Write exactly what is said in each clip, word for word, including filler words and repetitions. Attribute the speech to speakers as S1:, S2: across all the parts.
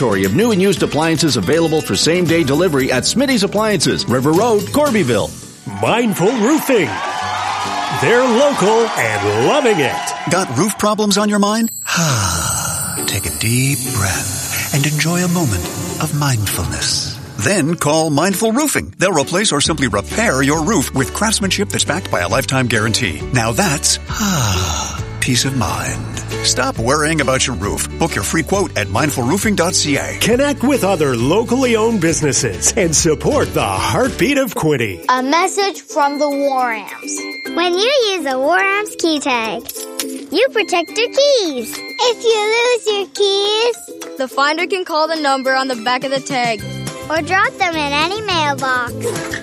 S1: inventory of new and used appliances available for same-day delivery at Smitty's Appliances, River Road, Corbyville.
S2: Mindful Roofing. They're local and loving it.
S3: Got roof problems on your mind? Take a deep breath and enjoy a moment of mindfulness. Then call Mindful Roofing. They'll replace or simply repair your roof with craftsmanship that's backed by a lifetime guarantee. Now that's peace of mind. Stop worrying about your roof. Book your free quote at mindful roofing dot c a.
S2: Connect with other locally owned businesses and support the heartbeat of Quinte.
S4: A message from the War Amps.
S5: When you use a War Amps key tag, you protect your keys. If you lose your keys,
S4: the finder can call the number on the back of the tag
S5: or drop them in any mailbox.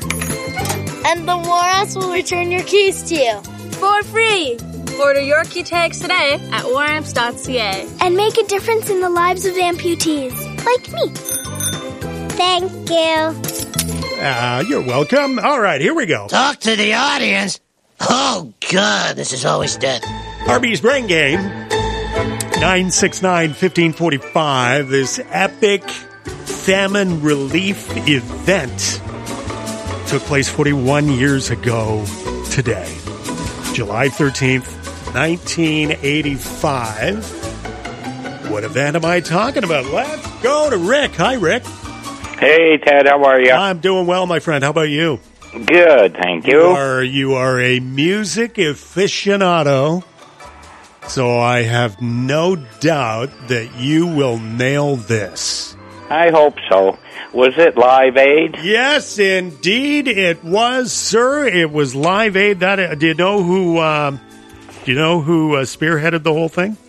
S4: And the War Amps will return your keys to you for free. Order your key tags today at war amps dot c a
S5: and make a difference in the lives of amputees like me. Thank you.
S2: Uh, you're welcome. All right, here we go.
S6: Talk to the audience. Oh, God, this is always dead.
S2: Arby's Brain Game, nine six nine, one five four five. This epic famine relief event took place forty-one years ago today, July thirteenth, nineteen eighty-five. What event am I talking about? Let's go to Rick. Hi, Rick.
S7: Hey, Ted. How are you?
S2: I'm doing well, my friend. How about you?
S7: Good, thank you.
S2: You are, you are a music aficionado, so I have no doubt that you will nail this.
S7: I hope so. Was it Live Aid?
S2: Yes, indeed it was, sir. It was Live Aid. That, do you know who? Um, do you know who uh, spearheaded the whole thing?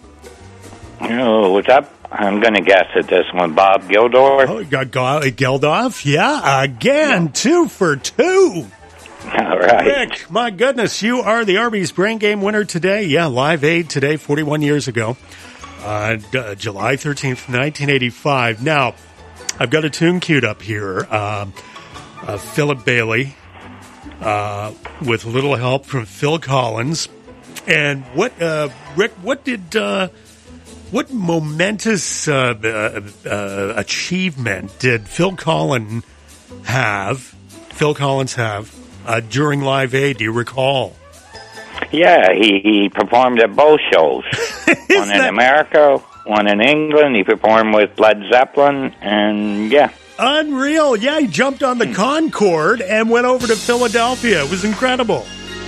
S7: Oh, was that? I'm going to guess at this one. Bob Geldof.
S2: Oh, got Geldof. Yeah, again, yeah. two for two.
S7: All right.
S2: Rick, my goodness, you are the Arby's Brain Game winner today. Yeah, Live Aid today, forty-one years ago, uh, d- July thirteenth, nineteen eighty-five. Now, I've got a tune queued up here. Um, uh, Philip Bailey, uh, with a little help from Phil Collins. And what, uh, Rick, what did, uh, what momentous uh, uh, uh, achievement did Phil Collins have, Phil Collins have, uh, during Live Aid? Do you recall?
S7: Yeah, he, he performed at both shows. One in that... America, one in England. He performed with Led Zeppelin, and yeah.
S2: Unreal. Yeah, he jumped on the Concorde and went over to Philadelphia. It was incredible.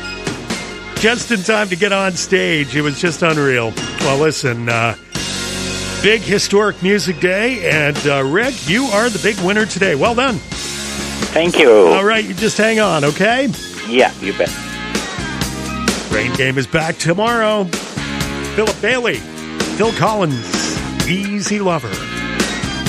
S2: Just in time to get on stage. It was just unreal. Well, listen, uh, big historic music day, and uh, Rick, you are the big winner today. Well done.
S7: Thank you.
S2: All right, you just hang on, okay?
S7: Yeah, you bet.
S2: Brain Game is back tomorrow. Philip Bailey, Phil Collins, Easy Lover.